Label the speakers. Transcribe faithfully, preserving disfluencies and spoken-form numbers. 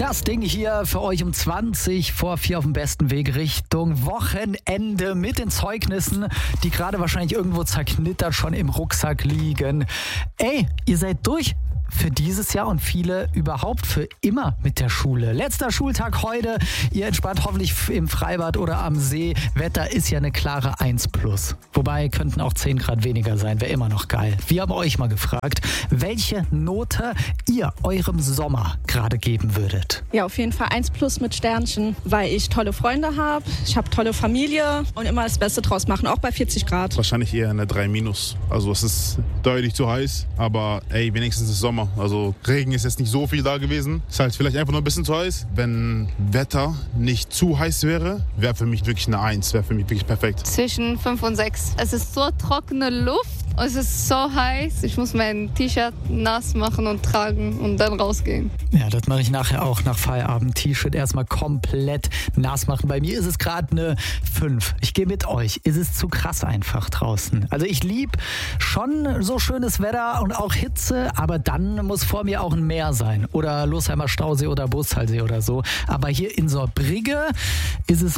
Speaker 1: Das Ding hier für euch um zwanzig vor vier auf dem besten Weg Richtung Wochenende mit den Zeugnissen, die gerade wahrscheinlich irgendwo zerknittert schon im Rucksack liegen. Ey, ihr seid durch für dieses Jahr und viele überhaupt für immer mit der Schule. Letzter Schultag heute. Ihr entspannt hoffentlich im Freibad oder am See. Wetter ist ja eine klare eins plus. Wobei könnten auch zehn Grad weniger sein. Wäre immer noch geil. Wir haben euch mal gefragt, welche Note ihr eurem Sommer gerade geben würdet.
Speaker 2: Ja, auf jeden Fall eins plus mit Sternchen, weil ich tolle Freunde habe, ich habe tolle Familie und immer das Beste draus machen, auch bei vierzig Grad.
Speaker 3: Wahrscheinlich eher eine drei minus. Also es ist deutlich zu heiß, aber ey, wenigstens ist Sommer. Also Regen ist jetzt nicht so viel da gewesen. Ist halt vielleicht einfach nur ein bisschen zu heiß. Wenn Wetter nicht zu heiß wäre, wäre für mich wirklich eine eins, wäre für mich wirklich perfekt.
Speaker 4: Zwischen fünf und sechs. Es ist so trockene Luft. Es ist so heiß, ich muss mein T-Shirt nass machen und tragen und dann rausgehen.
Speaker 1: Ja, das mache ich nachher auch nach Feierabend. T-Shirt erstmal komplett nass machen. Bei mir ist es gerade eine fünf. Ich gehe mit euch. Ist es zu krass einfach draußen. Also ich liebe schon so schönes Wetter und auch Hitze, aber dann muss vor mir auch ein Meer sein. Oder Losheimer Stausee oder Brustalsee oder so. Aber hier in Saarbrügge ist es